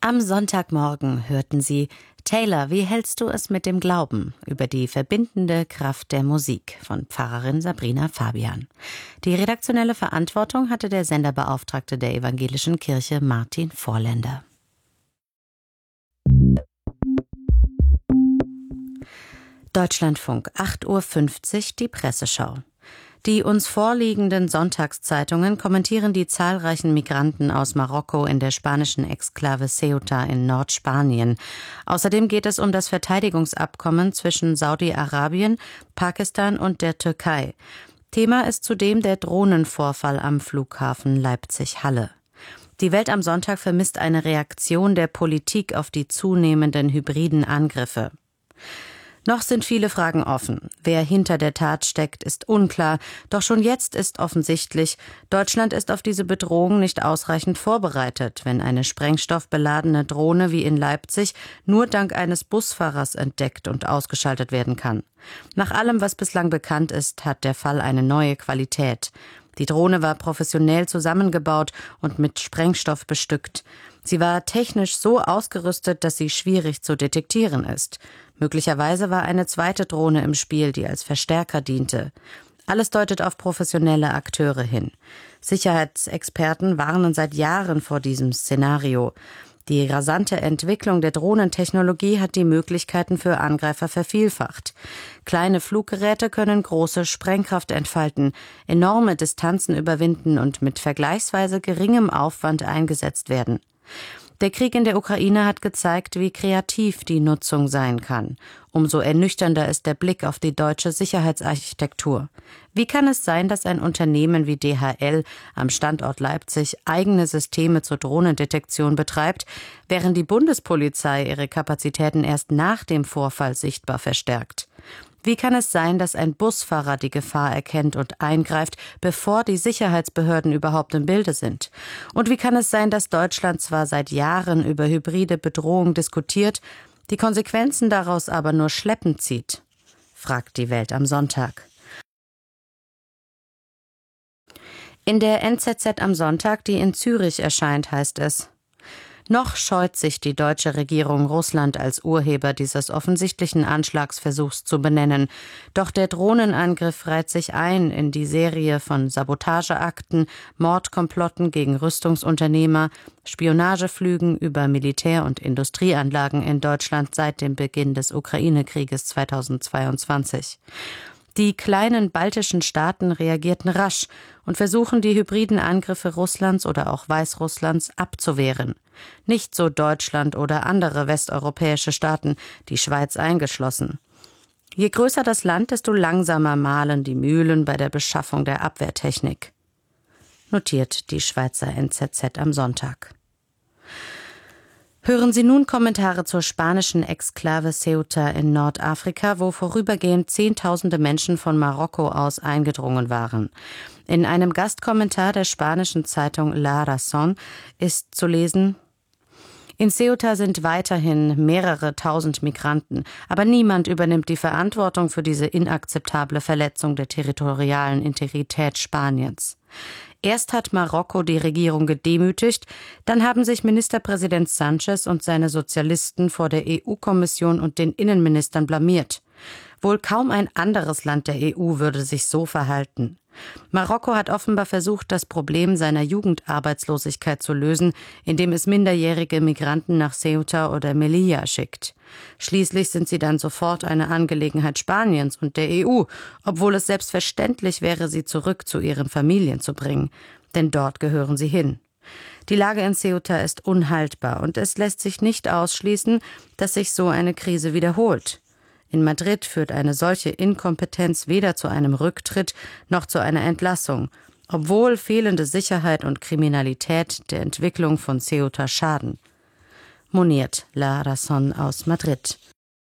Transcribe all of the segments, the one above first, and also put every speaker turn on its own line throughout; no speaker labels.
Am Sonntagmorgen hörten Sie Taylor, wie hältst du es mit dem Glauben? Über die verbindende Kraft der Musik von Pfarrerin Sabrina Fabian. Die redaktionelle Verantwortung hatte der Senderbeauftragte der Evangelischen Kirche Martin Vorländer. Deutschlandfunk, 8:50 Uhr, die Presseschau. Die uns vorliegenden Sonntagszeitungen kommentieren die zahlreichen Migranten aus Marokko in der spanischen Exklave Ceuta in Nordspanien. Außerdem geht es um das Verteidigungsabkommen zwischen Saudi-Arabien, Pakistan und der Türkei. Thema ist zudem der Drohnenvorfall am Flughafen Leipzig-Halle. Die Welt am Sonntag vermisst eine Reaktion der Politik auf die zunehmenden hybriden Angriffe. Noch sind viele Fragen offen. Wer hinter der Tat steckt, ist unklar. Doch schon jetzt ist offensichtlich, Deutschland ist auf diese Bedrohung nicht ausreichend vorbereitet, wenn eine sprengstoffbeladene Drohne wie in Leipzig nur dank eines Busfahrers entdeckt und ausgeschaltet werden kann. Nach allem, was bislang bekannt ist, hat der Fall eine neue Qualität. Die Drohne war professionell zusammengebaut und mit Sprengstoff bestückt. Sie war technisch so ausgerüstet, dass sie schwierig zu detektieren ist. Möglicherweise war eine zweite Drohne im Spiel, die als Verstärker diente. Alles deutet auf professionelle Akteure hin. Sicherheitsexperten warnen seit Jahren vor diesem Szenario. Die rasante Entwicklung der Drohnentechnologie hat die Möglichkeiten für Angreifer vervielfacht. Kleine Fluggeräte können große Sprengkraft entfalten, enorme Distanzen überwinden und mit vergleichsweise geringem Aufwand eingesetzt werden. Der Krieg in der Ukraine hat gezeigt, wie kreativ die Nutzung sein kann. Umso ernüchternder ist der Blick auf die deutsche Sicherheitsarchitektur. Wie kann es sein, dass ein Unternehmen wie DHL am Standort Leipzig eigene Systeme zur Drohnendetektion betreibt, während die Bundespolizei ihre Kapazitäten erst nach dem Vorfall sichtbar verstärkt? Wie kann es sein, dass ein Busfahrer die Gefahr erkennt und eingreift, bevor die Sicherheitsbehörden überhaupt im Bilde sind? Und wie kann es sein, dass Deutschland zwar seit Jahren über hybride Bedrohung diskutiert, die Konsequenzen daraus aber nur schleppend zieht? Fragt die Welt am Sonntag. In der NZZ am Sonntag, die in Zürich erscheint, heißt es: Noch scheut sich die deutsche Regierung, Russland als Urheber dieses offensichtlichen Anschlagsversuchs zu benennen. Doch der Drohnenangriff reiht sich ein in die Serie von Sabotageakten, Mordkomplotten gegen Rüstungsunternehmer, Spionageflügen über Militär- und Industrieanlagen in Deutschland seit dem Beginn des Ukraine-Krieges 2022. Die kleinen baltischen Staaten reagierten rasch und versuchen, die hybriden Angriffe Russlands oder auch Weißrusslands abzuwehren. Nicht so Deutschland oder andere westeuropäische Staaten, die Schweiz eingeschlossen. Je größer das Land, desto langsamer mahlen die Mühlen bei der Beschaffung der Abwehrtechnik. Notiert die Schweizer NZZ am Sonntag. Hören Sie nun Kommentare zur spanischen Exklave Ceuta in Nordafrika, wo vorübergehend Zehntausende Menschen von Marokko aus eingedrungen waren. In einem Gastkommentar der spanischen Zeitung La Razón ist zu lesen: In Ceuta sind weiterhin mehrere tausend Migranten, aber niemand übernimmt die Verantwortung für diese inakzeptable Verletzung der territorialen Integrität Spaniens. Erst hat Marokko die Regierung gedemütigt, dann haben sich Ministerpräsident Sánchez und seine Sozialisten vor der EU-Kommission und den Innenministern blamiert. Wohl kaum ein anderes Land der EU würde sich so verhalten. Marokko hat offenbar versucht, das Problem seiner Jugendarbeitslosigkeit zu lösen, indem es minderjährige Migranten nach Ceuta oder Melilla schickt. Schließlich sind sie dann sofort eine Angelegenheit Spaniens und der EU, obwohl es selbstverständlich wäre, sie zurück zu ihren Familien zu bringen. Denn dort gehören sie hin. Die Lage in Ceuta ist unhaltbar und es lässt sich nicht ausschließen, dass sich so eine Krise wiederholt. In Madrid führt eine solche Inkompetenz weder zu einem Rücktritt noch zu einer Entlassung, obwohl fehlende Sicherheit und Kriminalität der Entwicklung von Ceuta schaden. Moniert La Razón aus Madrid.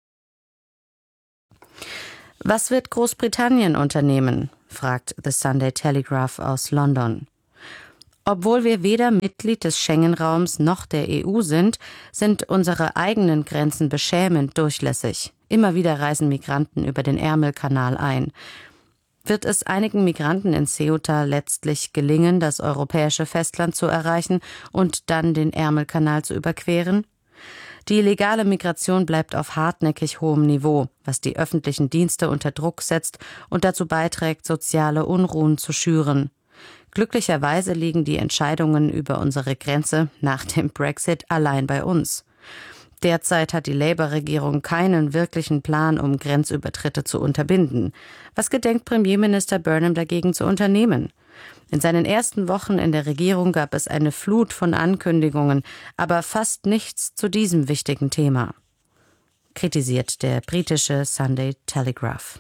Was wird Großbritannien unternehmen? Fragt The Sunday Telegraph aus London. Obwohl wir weder Mitglied des Schengen-Raums noch der EU sind, sind unsere eigenen Grenzen beschämend durchlässig. Immer wieder reisen Migranten über den Ärmelkanal ein. Wird es einigen Migranten in Ceuta letztlich gelingen, das europäische Festland zu erreichen und dann den Ärmelkanal zu überqueren? Die legale Migration bleibt auf hartnäckig hohem Niveau, was die öffentlichen Dienste unter Druck setzt und dazu beiträgt, soziale Unruhen zu schüren. Glücklicherweise liegen die Entscheidungen über unsere Grenze nach dem Brexit allein bei uns. Derzeit hat die Labour-Regierung keinen wirklichen Plan, um Grenzübertritte zu unterbinden. Was gedenkt Premierminister Burnham dagegen zu unternehmen? In seinen ersten Wochen in der Regierung gab es eine Flut von Ankündigungen, aber fast nichts zu diesem wichtigen Thema, kritisiert der britische Sunday Telegraph.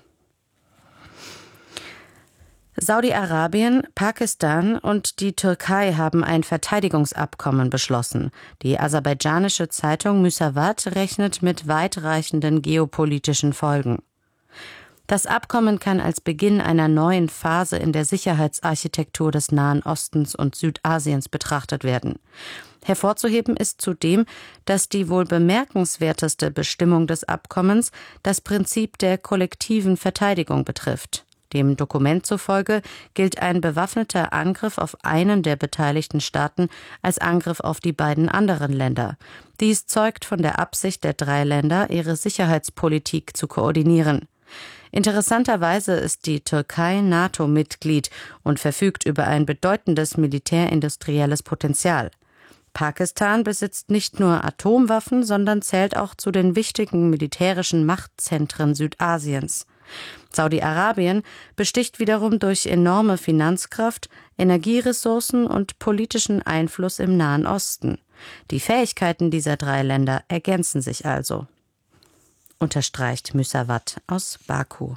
Saudi-Arabien, Pakistan und die Türkei haben ein Verteidigungsabkommen beschlossen. Die aserbaidschanische Zeitung Müsavat rechnet mit weitreichenden geopolitischen Folgen. Das Abkommen kann als Beginn einer neuen Phase in der Sicherheitsarchitektur des Nahen Ostens und Südasiens betrachtet werden. Hervorzuheben ist zudem, dass die wohl bemerkenswerteste Bestimmung des Abkommens das Prinzip der kollektiven Verteidigung betrifft. Dem Dokument zufolge gilt ein bewaffneter Angriff auf einen der beteiligten Staaten als Angriff auf die beiden anderen Länder. Dies zeugt von der Absicht der 3 Länder, ihre Sicherheitspolitik zu koordinieren. Interessanterweise ist die Türkei NATO-Mitglied und verfügt über ein bedeutendes militärindustrielles Potenzial. Pakistan besitzt nicht nur Atomwaffen, sondern zählt auch zu den wichtigen militärischen Machtzentren Südasiens. Saudi-Arabien besticht wiederum durch enorme Finanzkraft, Energieressourcen und politischen Einfluss im Nahen Osten. Die Fähigkeiten dieser 3 Länder ergänzen sich also, unterstreicht Müsavat aus Baku.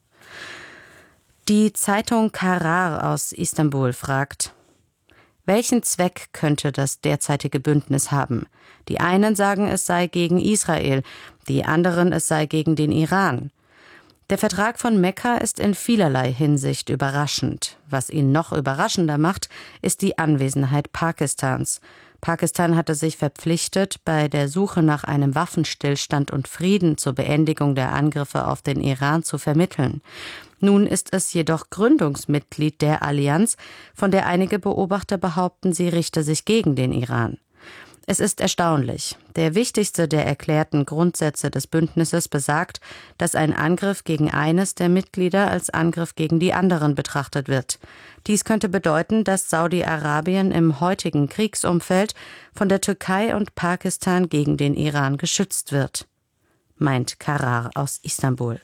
Die Zeitung Karar aus Istanbul fragt: Welchen Zweck könnte das derzeitige Bündnis haben? Die einen sagen, es sei gegen Israel, die anderen, es sei gegen den Iran. Der Vertrag von Mekka ist in vielerlei Hinsicht überraschend. Was ihn noch überraschender macht, ist die Anwesenheit Pakistans. Pakistan hatte sich verpflichtet, bei der Suche nach einem Waffenstillstand und Frieden zur Beendigung der Angriffe auf den Iran zu vermitteln. Nun ist es jedoch Gründungsmitglied der Allianz, von der einige Beobachter behaupten, sie richte sich gegen den Iran. Es ist erstaunlich. Der wichtigste der erklärten Grundsätze des Bündnisses besagt, dass ein Angriff gegen eines der Mitglieder als Angriff gegen die anderen betrachtet wird. Dies könnte bedeuten, dass Saudi-Arabien im heutigen Kriegsumfeld von der Türkei und Pakistan gegen den Iran geschützt wird, meint Karar aus Istanbul.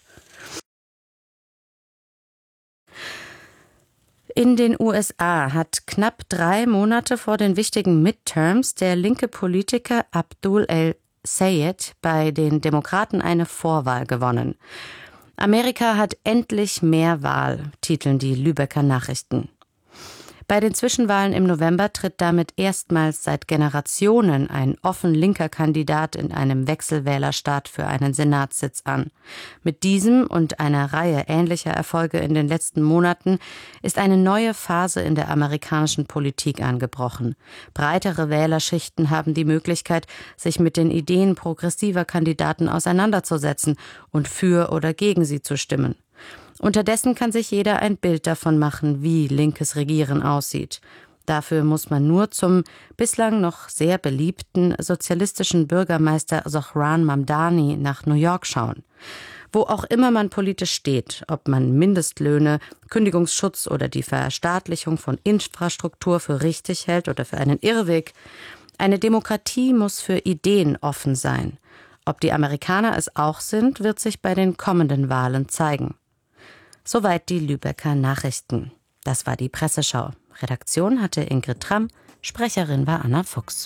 In den USA hat knapp 3 Monate vor den wichtigen Midterms der linke Politiker Abdul El-Sayed bei den Demokraten eine Vorwahl gewonnen. Amerika hat endlich mehr Wahl, titeln die Lübecker Nachrichten. Bei den Zwischenwahlen im November tritt damit erstmals seit Generationen ein offen linker Kandidat in einem Wechselwählerstaat für einen Senatssitz an. Mit diesem und einer Reihe ähnlicher Erfolge in den letzten Monaten ist eine neue Phase in der amerikanischen Politik angebrochen. Breitere Wählerschichten haben die Möglichkeit, sich mit den Ideen progressiver Kandidaten auseinanderzusetzen und für oder gegen sie zu stimmen. Unterdessen kann sich jeder ein Bild davon machen, wie linkes Regieren aussieht. Dafür muss man nur zum bislang noch sehr beliebten sozialistischen Bürgermeister Zohran Mamdani nach New York schauen. Wo auch immer man politisch steht, ob man Mindestlöhne, Kündigungsschutz oder die Verstaatlichung von Infrastruktur für richtig hält oder für einen Irrweg, eine Demokratie muss für Ideen offen sein. Ob die Amerikaner es auch sind, wird sich bei den kommenden Wahlen zeigen. Soweit die Lübecker Nachrichten. Das war die Presseschau. Redaktion hatte Ingrid Tramm, Sprecherin war Anna Fuchs.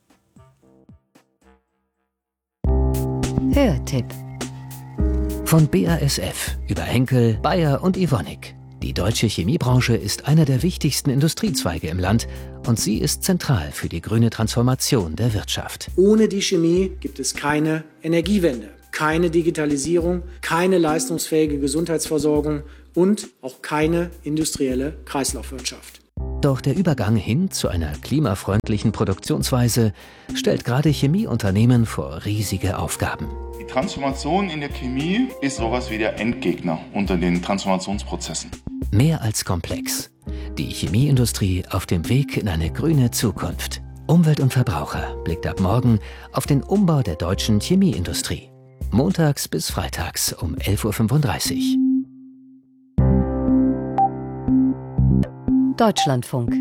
Hörtipp von BASF über Henkel, Bayer und Evonik. Die deutsche Chemiebranche ist einer der wichtigsten Industriezweige im Land und sie ist zentral für die grüne Transformation der Wirtschaft.
Ohne die Chemie gibt es keine Energiewende, keine Digitalisierung, keine leistungsfähige Gesundheitsversorgung und auch keine industrielle Kreislaufwirtschaft.
Doch der Übergang hin zu einer klimafreundlichen Produktionsweise stellt gerade Chemieunternehmen vor riesige Aufgaben.
Die Transformation in der Chemie ist sowas wie der Endgegner unter den Transformationsprozessen.
Mehr als komplex. Die Chemieindustrie auf dem Weg in eine grüne Zukunft. Umwelt und Verbraucher blickt ab morgen auf den Umbau der deutschen Chemieindustrie. Montags bis freitags um 11:35
Uhr. Deutschlandfunk.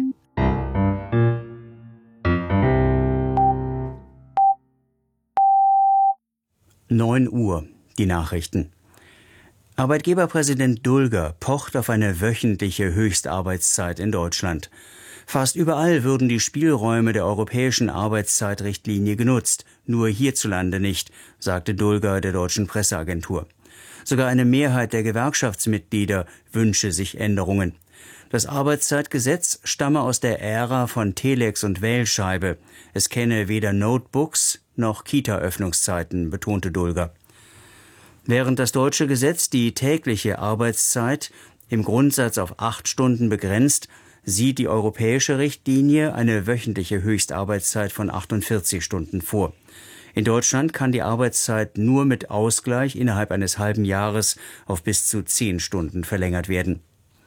Uhr, die Nachrichten. Arbeitgeberpräsident Dulger pocht auf eine wöchentliche Höchstarbeitszeit in Deutschland. Fast überall würden die Spielräume der europäischen Arbeitszeitrichtlinie genutzt, nur hierzulande nicht, sagte Dulger der deutschen Presseagentur. Sogar eine Mehrheit der Gewerkschaftsmitglieder wünsche sich Änderungen. Das Arbeitszeitgesetz stamme aus der Ära von Telex und Wählscheibe. Es kenne weder Notebooks noch Kita-Öffnungszeiten, betonte Dulger. Während das deutsche Gesetz die tägliche Arbeitszeit im Grundsatz auf 8 Stunden begrenzt, sieht die europäische Richtlinie eine wöchentliche Höchstarbeitszeit von 48 Stunden vor. In Deutschland kann die Arbeitszeit nur mit Ausgleich innerhalb eines halben Jahres auf bis zu 10 Stunden verlängert werden.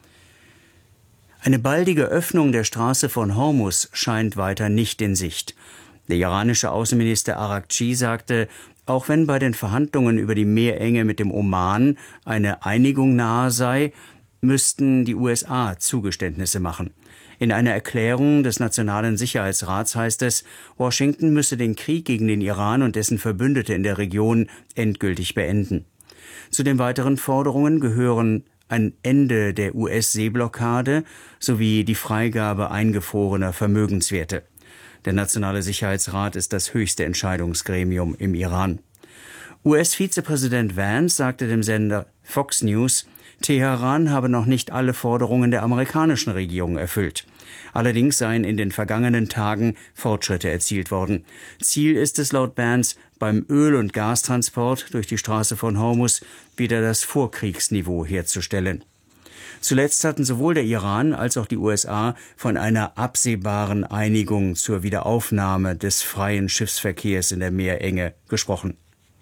Eine baldige Öffnung der Straße von Hormuz scheint weiter nicht in Sicht. Der iranische Außenminister Araghchi sagte, auch wenn bei den Verhandlungen über die Meerenge mit dem Oman eine Einigung nahe sei, müssten die USA Zugeständnisse machen. In einer Erklärung des Nationalen Sicherheitsrats heißt es, Washington müsse den Krieg gegen den Iran und dessen Verbündete in der Region endgültig beenden. Zu den weiteren Forderungen gehören ein Ende der US-Seeblockade sowie die Freigabe eingefrorener Vermögenswerte. Der Nationale Sicherheitsrat ist das höchste Entscheidungsgremium im Iran. US-Vizepräsident Vance sagte dem Sender Fox News, Teheran habe noch nicht alle Forderungen der amerikanischen Regierung erfüllt. Allerdings seien in den vergangenen Tagen Fortschritte erzielt worden. Ziel ist es laut Vance, beim Öl- und Gastransport durch die Straße von Hormuz wieder das Vorkriegsniveau herzustellen. Zuletzt hatten sowohl der Iran als auch die USA von einer absehbaren Einigung zur Wiederaufnahme des freien Schiffsverkehrs in der Meerenge gesprochen.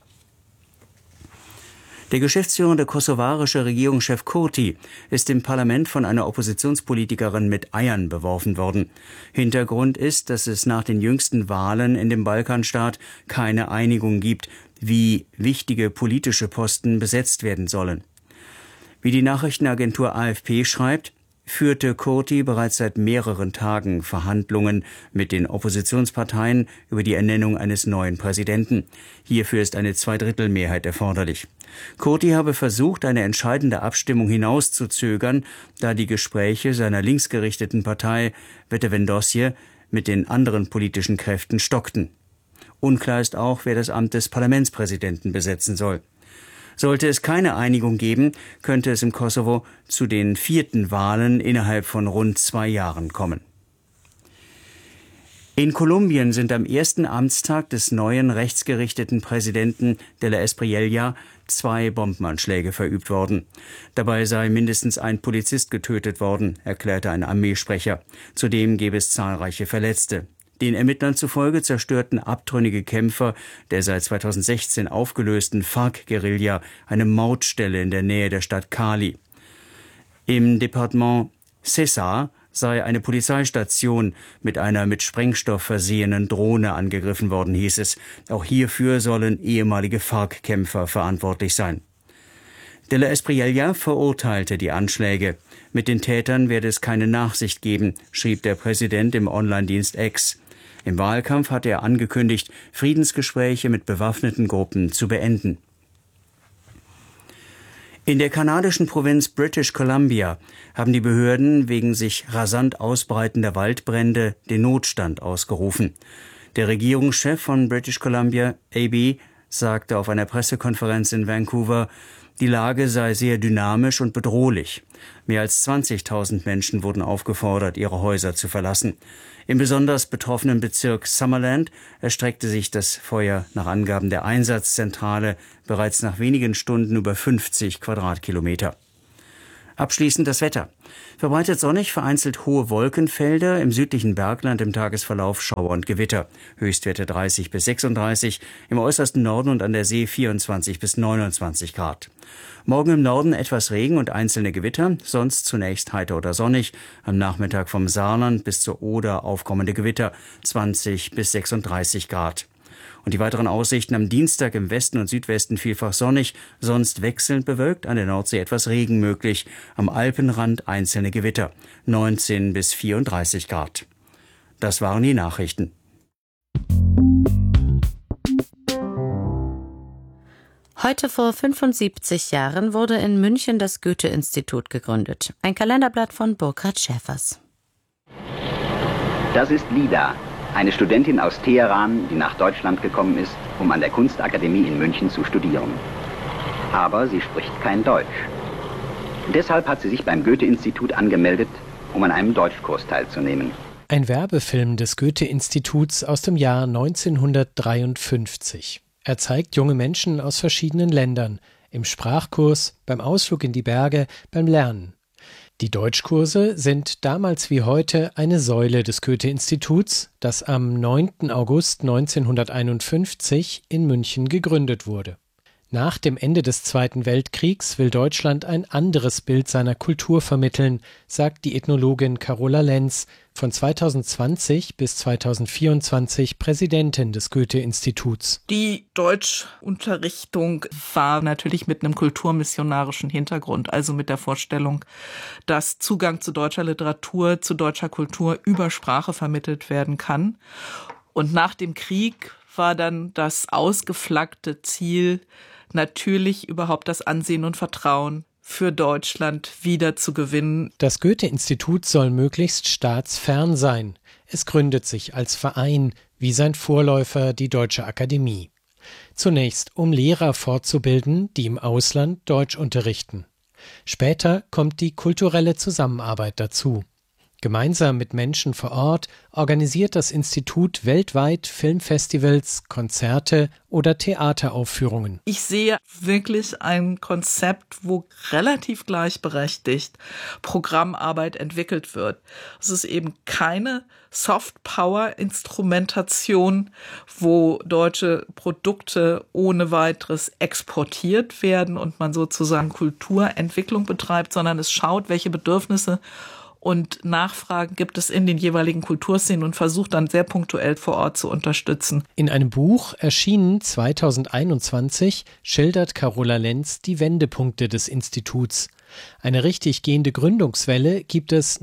Der geschäftsführende kosovarische Regierungschef Kurti ist im Parlament von einer Oppositionspolitikerin mit Eiern beworfen worden. Hintergrund ist, dass es nach den jüngsten Wahlen in dem Balkanstaat keine Einigung gibt, wie wichtige politische Posten besetzt werden sollen. Wie die Nachrichtenagentur AFP schreibt, führte Kurti bereits seit mehreren Tagen Verhandlungen mit den Oppositionsparteien über die Ernennung eines neuen Präsidenten. Hierfür ist eine Zweidrittelmehrheit erforderlich. Kurti habe versucht, eine entscheidende Abstimmung hinauszuzögern, da die Gespräche seiner linksgerichteten Partei Vetevendosje mit den anderen politischen Kräften stockten. Unklar ist auch, wer das Amt des Parlamentspräsidenten besetzen soll. Sollte es keine Einigung geben, könnte es im Kosovo zu den 4. Wahlen innerhalb von rund 2 Jahren kommen. In Kolumbien sind am ersten Amtstag des neuen rechtsgerichteten Präsidenten de la Espriella 2 Bombenanschläge verübt worden. Dabei sei mindestens ein Polizist getötet worden, erklärte ein Armeesprecher. Zudem gäbe es zahlreiche Verletzte. Den Ermittlern zufolge zerstörten abtrünnige Kämpfer der seit 2016 aufgelösten FARC-Guerilla eine Mautstelle in der Nähe der Stadt Cali. Im Departement Cesar sei eine Polizeistation mit einer mit Sprengstoff versehenen Drohne angegriffen worden, hieß es. Auch hierfür sollen ehemalige FARC-Kämpfer verantwortlich sein. De la Espriella verurteilte die Anschläge. Mit den Tätern werde es keine Nachsicht geben, schrieb der Präsident im Online-Dienst X. Im Wahlkampf hatte er angekündigt, Friedensgespräche mit bewaffneten Gruppen zu beenden. In der kanadischen Provinz British Columbia haben die Behörden wegen sich rasant ausbreitender Waldbrände den Notstand ausgerufen. Der Regierungschef von British Columbia, AB, sagte auf einer Pressekonferenz in Vancouver, die Lage sei sehr dynamisch und bedrohlich. Mehr als 20.000 Menschen wurden aufgefordert, ihre Häuser zu verlassen. Im besonders betroffenen Bezirk Summerland erstreckte sich das Feuer nach Angaben der Einsatzzentrale bereits nach wenigen Stunden über 50 Quadratkilometer. Abschließend das Wetter. Verbreitet sonnig, vereinzelt hohe Wolkenfelder, im südlichen Bergland im Tagesverlauf Schauer und Gewitter. Höchstwerte 30 bis 36, im äußersten Norden und an der See 24 bis 29 Grad. Morgen im Norden etwas Regen und einzelne Gewitter, sonst zunächst heiter oder sonnig. Am Nachmittag vom Saarland bis zur Oder aufkommende Gewitter, 20 bis 36 Grad. Und die weiteren Aussichten am Dienstag im Westen und Südwesten vielfach sonnig, sonst wechselnd bewölkt, an der Nordsee etwas Regen möglich, am Alpenrand einzelne Gewitter, 19 bis 34 Grad. Das waren die Nachrichten.
Heute vor 75 Jahren wurde in München das Goethe-Institut gegründet. Ein Kalenderblatt von Burkhard Schäfers.
Das ist Lida, eine Studentin aus Teheran, die nach Deutschland gekommen ist, um an der Kunstakademie in München zu studieren. Aber sie spricht kein Deutsch. Deshalb hat sie sich beim Goethe-Institut angemeldet, um an einem Deutschkurs teilzunehmen.
Ein Werbefilm des Goethe-Instituts aus dem Jahr 1953. Er zeigt junge Menschen aus verschiedenen Ländern, im Sprachkurs, beim Ausflug in die Berge, beim Lernen. Die Deutschkurse sind damals wie heute eine Säule des Goethe-Instituts, das am 9. August 1951 in München gegründet wurde. Nach dem Ende des Zweiten Weltkriegs will Deutschland ein anderes Bild seiner Kultur vermitteln, sagt die Ethnologin Carola Lenz, von 2020 bis 2024 Präsidentin des Goethe-Instituts.
Die Deutschunterrichtung war natürlich mit einem kulturmissionarischen Hintergrund, also mit der Vorstellung, dass Zugang zu deutscher Literatur, zu deutscher Kultur über Sprache vermittelt werden kann. Und nach dem Krieg war dann das ausgeflaggte Ziel, natürlich überhaupt das Ansehen und Vertrauen für Deutschland wieder zu gewinnen.
Das Goethe-Institut soll möglichst staatsfern sein. Es gründet sich als Verein, wie sein Vorläufer die Deutsche Akademie. Zunächst, um Lehrer fortzubilden, die im Ausland Deutsch unterrichten. Später kommt die kulturelle Zusammenarbeit dazu. Gemeinsam mit Menschen vor Ort organisiert das Institut weltweit Filmfestivals, Konzerte oder Theateraufführungen.
Ich sehe wirklich ein Konzept, wo relativ gleichberechtigt Programmarbeit entwickelt wird. Es ist eben keine Soft-Power-Instrumentation, wo deutsche Produkte ohne weiteres exportiert werden und man sozusagen Kulturentwicklung betreibt, sondern es schaut, welche Bedürfnisse und Nachfragen gibt es in den jeweiligen Kulturszenen und versucht dann sehr punktuell vor Ort zu unterstützen.
In einem Buch, erschienen 2021, schildert Carola Lenz die Wendepunkte des Instituts. Eine richtig gehende Gründungswelle gibt es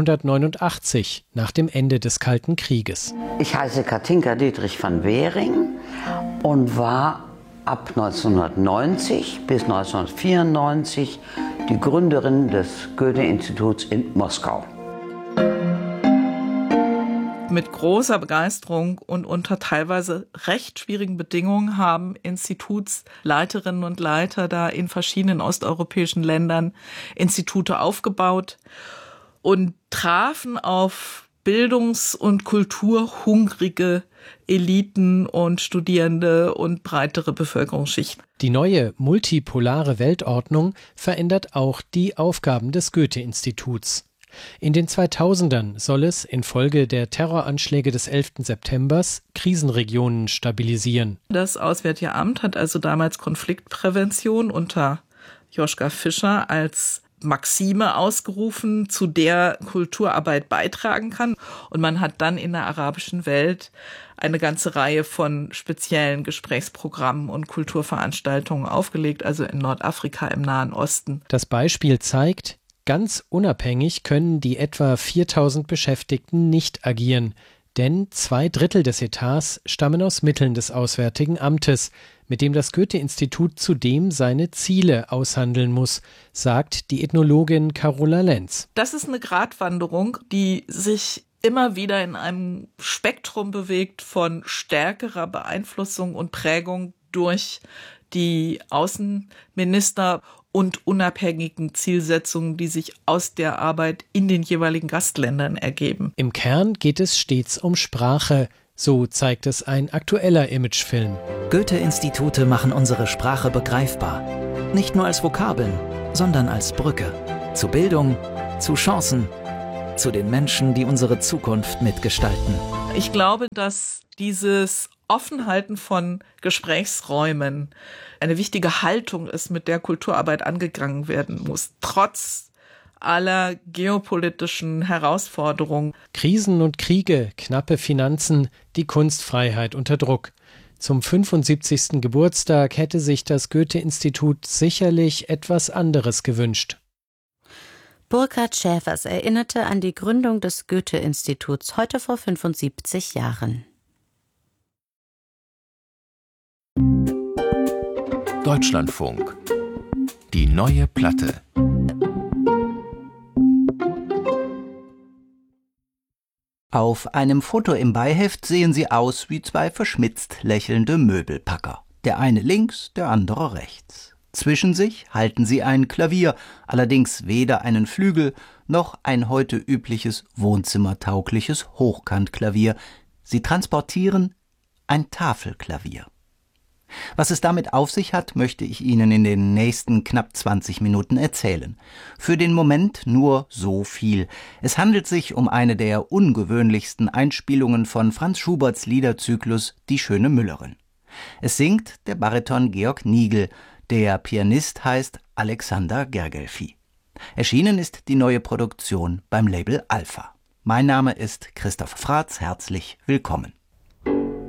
1989, nach dem Ende des Kalten Krieges.
Ich heiße Katinka Dietrich von Währing und war ab 1990 bis 1994 die Gründerin des Goethe-Instituts in Moskau.
Mit großer Begeisterung und unter teilweise recht schwierigen Bedingungen haben Institutsleiterinnen und Leiter da in verschiedenen osteuropäischen Ländern Institute aufgebaut und trafen auf bildungs- und kulturhungrige Eliten und Studierende und breitere Bevölkerungsschichten.
Die neue multipolare Weltordnung verändert auch die Aufgaben des Goethe-Instituts. In den 2000ern soll es infolge der Terroranschläge des 11. September Krisenregionen stabilisieren.
Das Auswärtige Amt hat also damals Konfliktprävention unter Joschka Fischer als Maxime ausgerufen, zu der Kulturarbeit beitragen kann. Und man hat dann in der arabischen Welt eine ganze Reihe von speziellen Gesprächsprogrammen und Kulturveranstaltungen aufgelegt, also in Nordafrika, im Nahen Osten.
Das Beispiel zeigt, ganz unabhängig können die etwa 4000 Beschäftigten nicht agieren, denn 2/3 des Etats stammen aus Mitteln des Auswärtigen Amtes, mit dem das Goethe-Institut zudem seine Ziele aushandeln muss, sagt die Ethnologin Carola Lenz.
Das ist eine Gratwanderung, die sich immer wieder in einem Spektrum bewegt von stärkerer Beeinflussung und Prägung durch die Außenminister und unabhängigen Zielsetzungen, die sich aus der Arbeit in den jeweiligen Gastländern ergeben.
Im Kern geht es stets um Sprache. So zeigt es ein aktueller Imagefilm.
Goethe-Institute machen unsere Sprache begreifbar. Nicht nur als Vokabeln, sondern als Brücke. Zu Bildung, zu Chancen, zu den Menschen, die unsere Zukunft mitgestalten.
Ich glaube, dass dieses Offenhalten von Gesprächsräumen eine wichtige Haltung ist, mit der Kulturarbeit angegangen werden muss, trotz aller geopolitischen Herausforderungen.
Krisen und Kriege, knappe Finanzen, die Kunstfreiheit unter Druck. Zum 75. Geburtstag hätte sich das Goethe-Institut sicherlich etwas anderes gewünscht.
Burkhard Schäfers erinnerte an die Gründung des Goethe-Instituts heute vor 75 Jahren.
Deutschlandfunk. Die neue Platte.
Auf einem Foto im Beiheft sehen sie aus wie zwei verschmitzt lächelnde Möbelpacker. Der eine links, der andere rechts. Zwischen sich halten sie ein Klavier, allerdings weder einen Flügel noch ein heute übliches wohnzimmertaugliches Hochkantklavier. Sie transportieren ein Tafelklavier. Was es damit auf sich hat, möchte ich Ihnen in den nächsten knapp 20 Minuten erzählen. Für den Moment nur so viel. Es handelt sich um eine der ungewöhnlichsten Einspielungen von Franz Schuberts Liederzyklus Die schöne Müllerin. Es singt der Bariton Georg Nigel, der Pianist heißt Alexander Gergelfi. Erschienen ist die neue Produktion beim Label Alpha. Mein Name ist Christoph Fratz, herzlich willkommen.